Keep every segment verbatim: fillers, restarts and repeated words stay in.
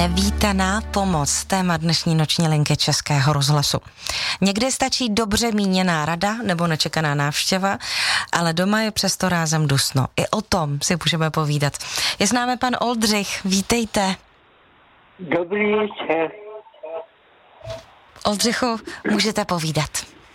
Nevítaná pomoc, téma dnešní noční linky Českého rozhlasu. Někdy stačí dobře míněná rada nebo nečekaná návštěva, ale doma je přesto rázem dusno. I o tom si můžeme povídat. Je s námi pan Oldřich, vítejte. Dobrý večer. Oldřichu, můžete povídat.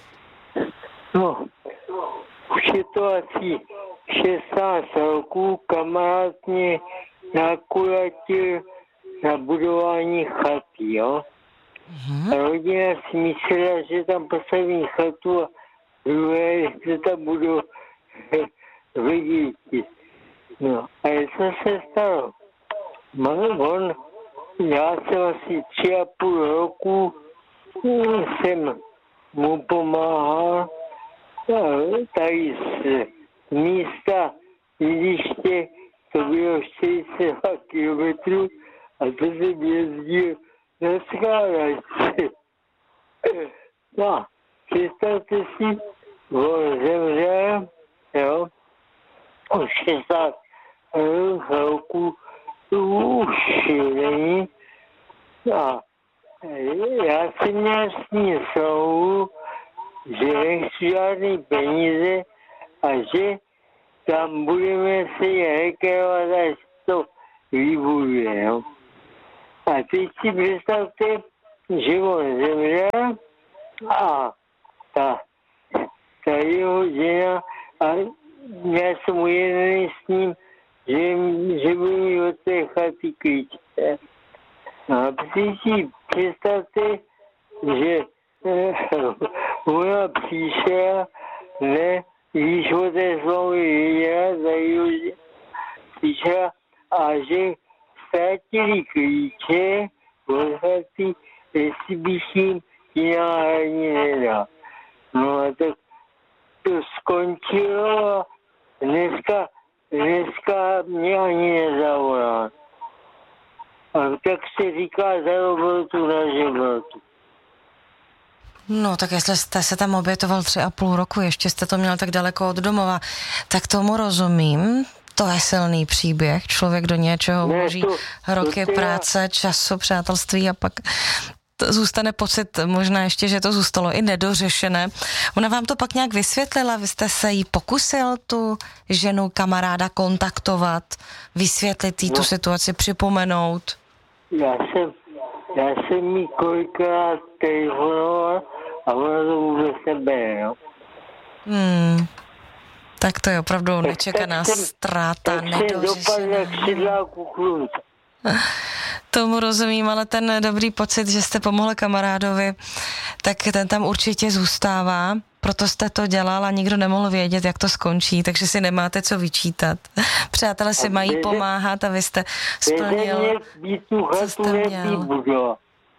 No, už je to asi šestnáct roků, kamarád mě nakulatil na budování chaty, jo. Mm-hmm. A rodina si myslela, že tam postaví chatu a druhé, že tam budou lidi. No, a co se stalo? On, já jsem asi tři a půl roku jsem mu pomáhal tady z místa bydliště, to bylo čtyřicet dva kilometrů a to jsem jezdil na skládačce. No, představte si, on zemřel, jo, o šedesát roku už není. A já jsem měl s ním smlouvu, že nechci žádný peníze a že tam budeme se rekreovat, až to vybuduje, jo. A teď si představte, že on zemřel a ta, ta jeho žena, a já jsem ujedený s ním, že, že budu mít od té chaty klíče. A teď si představte, že eh, ona přišla, ne, když o té smlouvy věděla, zajímavě přišla a že ztratili klíče od chaty, jestli bych jim jiná ani nedal. No a tak to skončilo a dneska, dneska mě ani nezavolal. A tak se říká za robotu na žebrotu. No, tak jestli jste se tam obětoval tři a půl roku, ještě jste to měl tak daleko od domova, tak tomu rozumím. To je silný příběh. Člověk do něčeho vloží roky to práce, času, přátelství a pak zůstane pocit možná ještě, že to zůstalo i nedořešené. Ona vám to pak nějak vysvětlila? Vy jste se jí pokusil tu ženu kamaráda kontaktovat, vysvětlit jí no. tu situaci, připomenout? Já jsem, já jsem jí kolikrát telefonoval a ona to vůbec nebere, no. Hmm. Tak to je opravdu nečekaná ztráta, nedořešená. Tomu rozumím, ale ten dobrý pocit, že jste pomohli kamarádovi, tak ten tam určitě zůstává, proto jste to dělal a nikdo nemohl vědět, jak to skončí, takže si nemáte co vyčítat. Přátelé si mají pomáhat a vy jste splnil, co jste měl.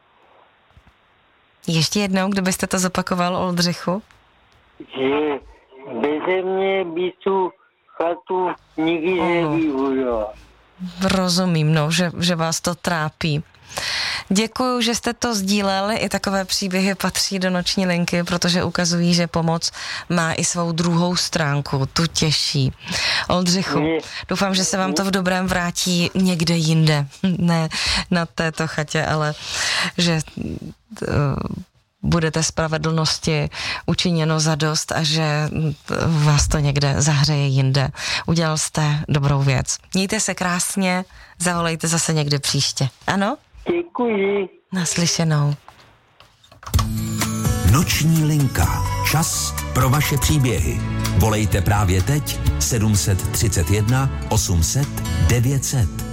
Ještě jednou, kdybyste to zopakoval, Oldřichu? Že beze mě by tu chatu nikdy nevybudoval. Rozumím, no, že, že vás to trápí. Děkuju, že jste to sdíleli. I takové příběhy patří do noční linky, protože ukazují, že pomoc má i svou druhou stránku, tu těžší. Oldřichu, doufám, že se vám to v dobrém vrátí někde jinde. Ne na této chatě, ale že budete spravedlnosti učiněno zadost a že vás to někde zahřeje jinde. Udělal jste dobrou věc. Mějte se krásně, zavolejte zase někdy příště. Ano? Děkuji. Naslyšenou. Noční linka. Čas pro vaše příběhy. Volejte právě teď sedm tři jedna osm set devět set.